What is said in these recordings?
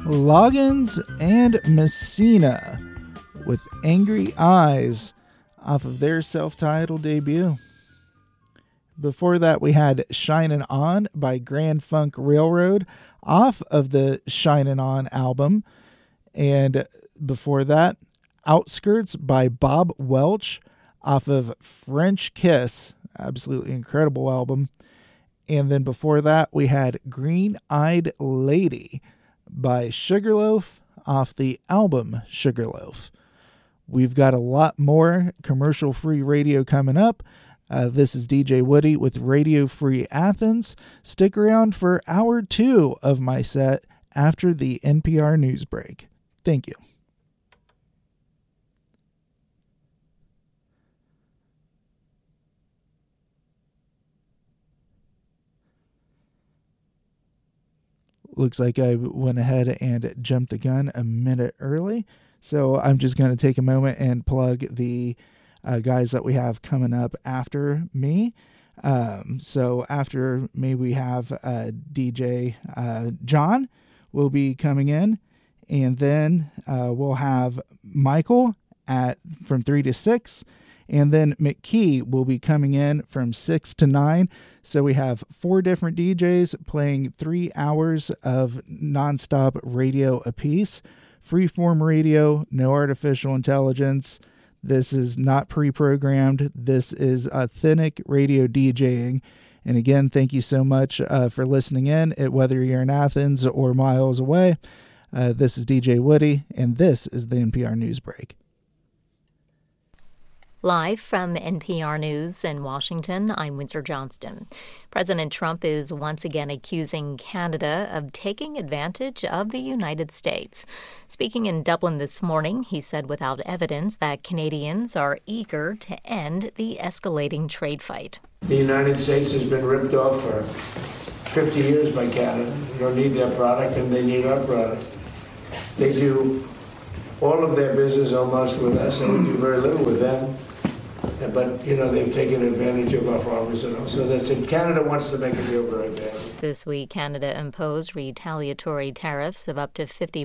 Loggins and Messina with Angry Eyes off of their self-titled debut. Before that, we had Shinin' On by Grand Funk Railroad off of the Shinin' On album. And before that, Outskirts by Bob Welch off of French Kiss. Absolutely incredible album. And then before that, we had Green Eyed Lady by Sugarloaf off the album Sugarloaf. We've got a lot more commercial-free radio coming up. This is DJ Woody with Radio Free Athens. Stick around for hour 2 of my set after the NPR news break. Thank you. Looks like I went ahead and jumped the gun a minute early. So I'm just going to take a moment and plug the guys that we have coming up after me. So after me, we have DJ John will be coming in. And then we'll have Michael from 3 to 6. And then McKee will be coming in from 6 to 9. So we have 4 different DJs playing 3 hours of nonstop radio apiece. Freeform radio, no artificial intelligence. This is not pre-programmed. This is authentic radio DJing. And again, thank you so much for listening in, whether you're in Athens or miles away. This is DJ Woody, and this is the NPR News Break. Live from NPR News in Washington, I'm Windsor Johnston. President Trump is once again accusing Canada of taking advantage of the United States. Speaking in Dublin this morning, he said without evidence that Canadians are eager to end the escalating trade fight. The United States has been ripped off for 50 years by Canada. We don't need their product, and they need our product. They do all of their business almost with us, and we do very little with them. But, they've taken advantage of our farmers and all. So that's it. Canada wants to make a deal very bad. This week, Canada imposed retaliatory tariffs of up to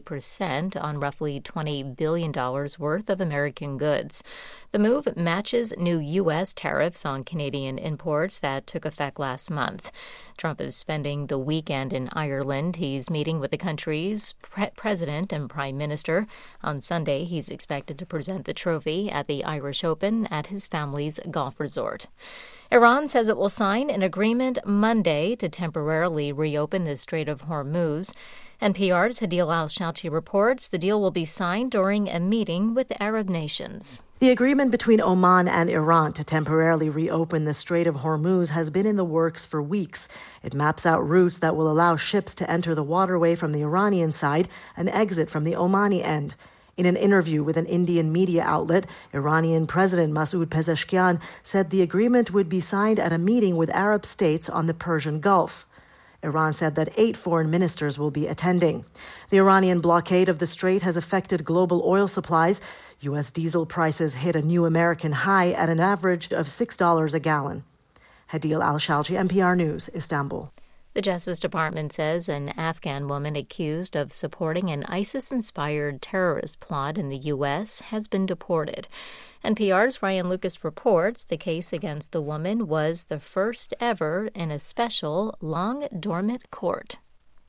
50% on roughly $20 billion worth of American goods. The move matches new U.S. tariffs on Canadian imports that took effect last month. Trump is spending the weekend in Ireland. He's meeting with the country's president and prime minister. On Sunday, he's expected to present the trophy at the Irish Open at his family's golf resort. Iran says it will sign an agreement Monday to temporarily reopen the Strait of Hormuz. NPR's Hadil Al-Shalchi reports the deal will be signed during a meeting with Arab nations. The agreement between Oman and Iran to temporarily reopen the Strait of Hormuz has been in the works for weeks. It maps out routes that will allow ships to enter the waterway from the Iranian side and exit from the Omani end. In an interview with an Indian media outlet, Iranian President Masoud Pezeshkian said the agreement would be signed at a meeting with Arab states on the Persian Gulf. Iran said that 8 foreign ministers will be attending. The Iranian blockade of the strait has affected global oil supplies. U.S. diesel prices hit a new American high at an average of $6 a gallon. Hadil Al-Shalchi, NPR News, Istanbul. The Justice Department says an Afghan woman accused of supporting an ISIS-inspired terrorist plot in the U.S. has been deported. NPR's Ryan Lucas reports the case against the woman was the first ever in a special, long-dormant court.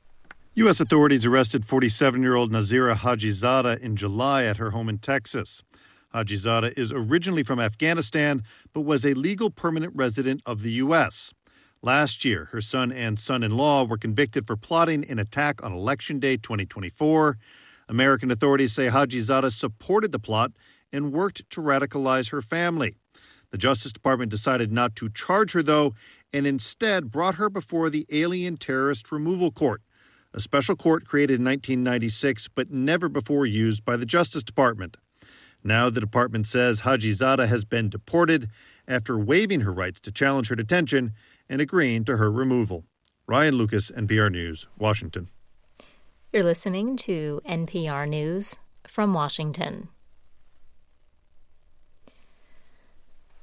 U.S. authorities arrested 47-year-old Nazira Hajizadeh in July at her home in Texas. Hajizadeh is originally from Afghanistan, but was a legal permanent resident of the U.S. Last year, her son and son-in-law were convicted for plotting an attack on Election Day 2024. American authorities say Hajizadeh supported the plot and worked to radicalize her family. The Justice Department decided not to charge her, though, and instead brought her before the Alien Terrorist Removal Court, a special court created in 1996 but never before used by the Justice Department. Now the department says Hajizadeh has been deported after waiving her rights to challenge her detention and agreeing to her removal. Ryan Lucas, NPR News, Washington. You're listening to NPR News from Washington.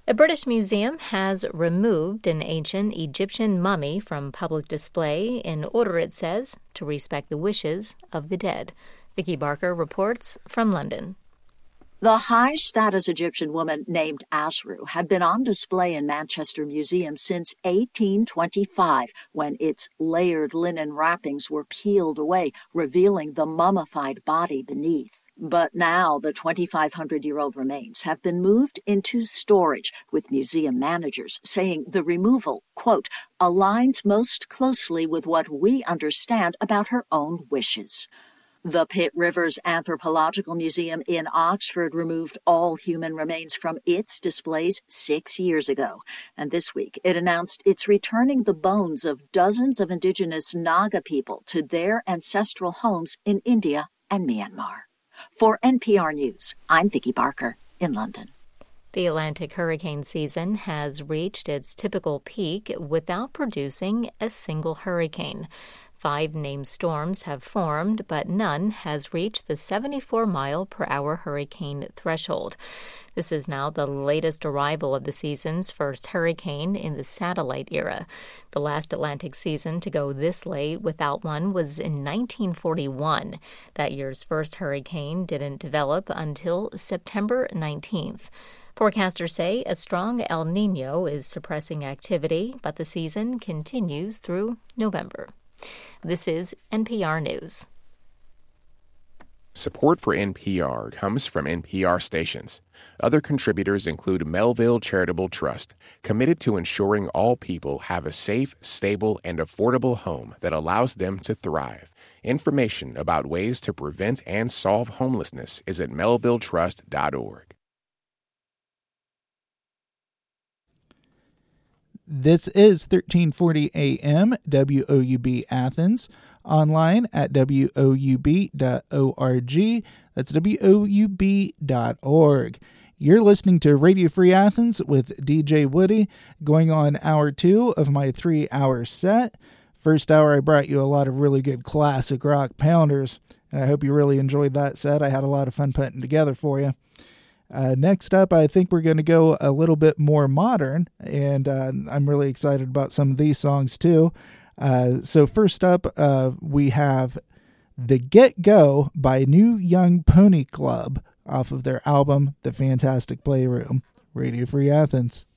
A British museum has removed an ancient Egyptian mummy from public display in order, it says, to respect the wishes of the dead. Vicky Barker reports from London. The high-status Egyptian woman named Asru had been on display in Manchester Museum since 1825, when its layered linen wrappings were peeled away, revealing the mummified body beneath. But now the 2,500-year-old remains have been moved into storage, with museum managers saying the removal, quote, aligns most closely with what we understand about her own wishes. The Pitt Rivers Anthropological Museum in Oxford removed all human remains from its displays 6 years ago. And this week, it announced it's returning the bones of dozens of indigenous Naga people to their ancestral homes in India and Myanmar. For NPR News, I'm Vicky Barker in London. The Atlantic hurricane season has reached its typical peak without producing a single hurricane. 5 named storms have formed, but none has reached the 74-mile-per-hour hurricane threshold. This is now the latest arrival of the season's first hurricane in the satellite era. The last Atlantic season to go this late without one was in 1941. That year's first hurricane didn't develop until September 19th. Forecasters say a strong El Niño is suppressing activity, but the season continues through November. This is NPR News. Support for NPR comes from NPR stations. Other contributors include Melville Charitable Trust, committed to ensuring all people have a safe, stable, and affordable home that allows them to thrive. Information about ways to prevent and solve homelessness is at melvilletrust.org. This is 1340 AM, WOUB Athens, online at WOUB.org. That's WOUB.org. You're listening to Radio Free Athens with DJ Woody, going on hour 2 of my 3-hour set. First hour, I brought you a lot of really good classic rock pounders, and I hope you really enjoyed that set. I had a lot of fun putting together for you. Next up, I think we're going to go a little bit more modern, and I'm really excited about some of these songs too. So first up, we have The Get Go by New Young Pony Club off of their album, The Fantastic Playroom. Radio Free Athens.